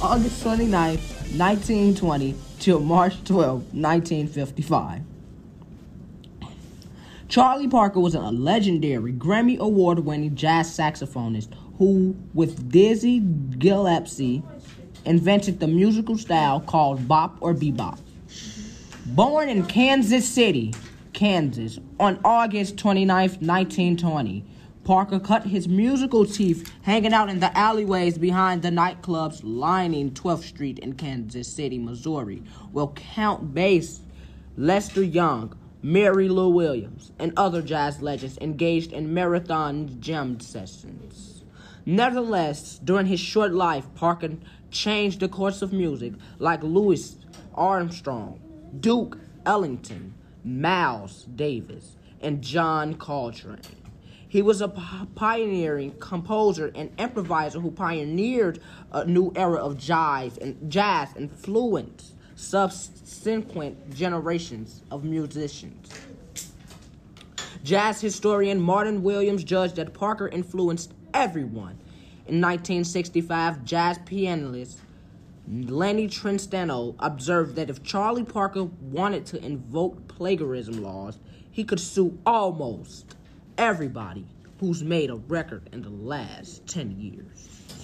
August 29th, 1920 till March 12th, 1955. Charlie Parker was a legendary Grammy Award-winning jazz saxophonist who, with Dizzy Gillespie, invented the musical style called bop or bebop. Born in Kansas City, Kansas, on August 29, 1920, Parker cut his musical teeth hanging out in the alleyways behind the nightclubs lining 12th Street in Kansas City, Missouri, where Count Bass, Lester Young, Mary Lou Williams, and other jazz legends engaged in marathon jam sessions. Nevertheless, during his short life, Parker changed the course of music like Louis Armstrong, Duke Ellington, Miles Davis, and John Coltrane. He was a pioneering composer and improviser who pioneered a new era of jazz influenced subsequent generations of musicians. Jazz historian Martin Williams judged that Parker influenced everyone. In 1965, jazz pianist Lenny Tristano observed that if Charlie Parker wanted to invoke plagiarism laws, he could sue almost everybody who's made a record in the last 10 years.